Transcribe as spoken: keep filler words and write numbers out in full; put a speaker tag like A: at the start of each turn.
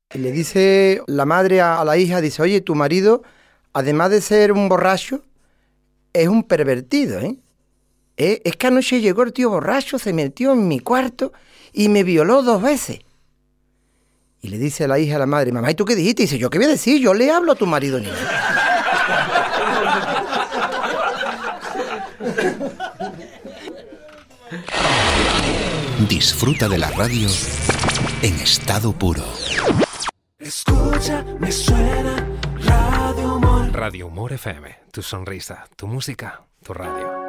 A: Y le dice la madre a, a la hija, dice, oye, tu marido, además de ser un borracho, es un pervertido, ¿eh? ¿Eh? Es que anoche llegó el tío borracho, se metió en mi cuarto y me violó dos veces. Y le dice a la hija a la madre, mamá, ¿y tú qué dijiste? Y dice, ¿yo qué voy a decir? Yo le hablo a tu marido, niña.
B: Disfruta de la radio en estado puro.
C: Escucha, me suena Radio Humor.
D: Radio Humor F M, tu sonrisa, tu música, tu radio.